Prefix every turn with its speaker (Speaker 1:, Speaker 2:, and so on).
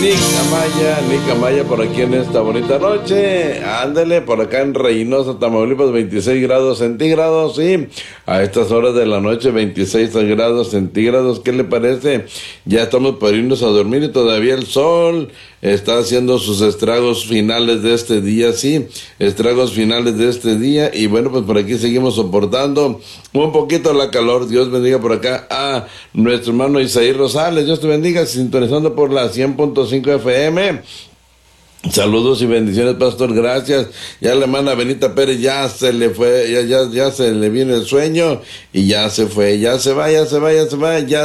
Speaker 1: Nick Amaya por aquí en esta bonita noche. Ándale, por acá en Reynosa, Tamaulipas, 26 grados centígrados, sí. A estas horas de la noche, 26 grados centígrados. ¿Qué le parece? Ya estamos por irnos a dormir y todavía el sol está haciendo sus estragos finales de este día, sí. Estragos finales de este día. Y bueno, pues por aquí seguimos soportando un poquito la calor. Dios bendiga por acá a nuestro hermano Isaí Rosales. Dios te bendiga, sintonizando por la 100.5 FM. Saludos y bendiciones, pastor, gracias. Ya la hermana Benita Pérez ya se le fue, ya se le viene el sueño y ya se fue, ya se va, ya